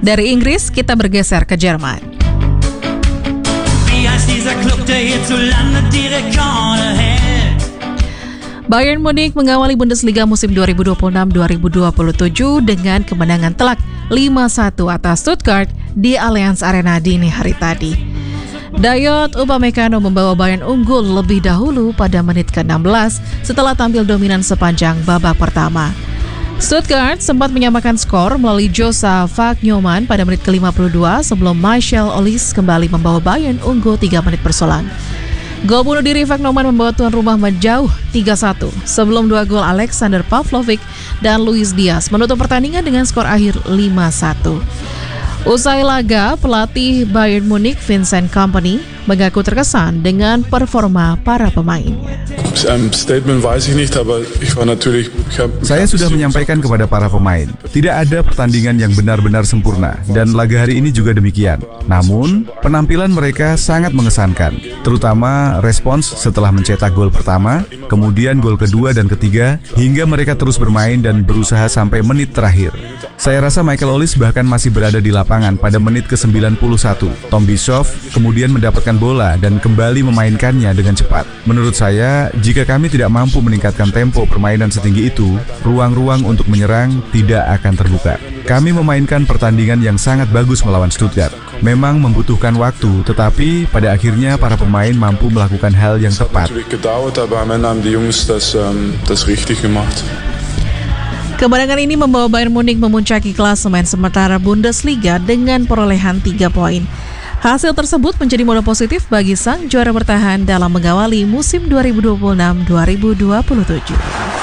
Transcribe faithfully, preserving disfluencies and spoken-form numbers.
Dari Inggris, kita bergeser ke Jerman. Bayern Munich mengawali Bundesliga musim dua ribu dua puluh enam dua ribu dua puluh tujuh dengan kemenangan telak lima satu atas Stuttgart di Allianz Arena dini hari tadi. Dayot Upamecano membawa Bayern unggul lebih dahulu pada menit ke enam belas setelah tampil dominan sepanjang babak pertama. Stuttgart sempat menyamakan skor melalui Josa Vagnoman pada menit ke lima puluh dua sebelum Michael Olise kembali membawa Bayern unggul tiga menit berselang. Gol bunuh diri Vagnoman membawa tuan rumah menjauh tiga satu sebelum dua gol Alexander Pavlovic dan Luis Diaz menutup pertandingan dengan skor akhir lima satu. Usai laga, pelatih Bayern Munich Vincent Kompany mengaku terkesan dengan performa para pemainnya. Saya sudah menyampaikan kepada para pemain, tidak ada pertandingan yang benar-benar sempurna dan laga hari ini juga demikian. Namun, penampilan mereka sangat mengesankan, terutama respons setelah mencetak gol pertama, kemudian gol kedua dan ketiga, hingga mereka terus bermain dan berusaha sampai menit terakhir. Saya rasa Michael Olise bahkan masih berada di lapangan pada menit ke sembilan puluh satu. Tom Bischoff kemudian mendapatkan bola dan kembali memainkannya dengan cepat. Menurut saya, jika kami tidak mampu meningkatkan tempo permainan setinggi itu, ruang-ruang untuk menyerang tidak akan terbuka. Kami memainkan pertandingan yang sangat bagus melawan Stuttgart. Memang membutuhkan waktu, tetapi pada akhirnya para pemain mampu melakukan hal yang tepat. Kemenangan ini membawa Bayern Munich memuncaki klasemen sementara Bundesliga dengan perolehan tiga poin. Hasil tersebut menjadi modal positif bagi sang juara bertahan dalam mengawali musim dua ribu dua puluh enam dua ribu dua puluh tujuh.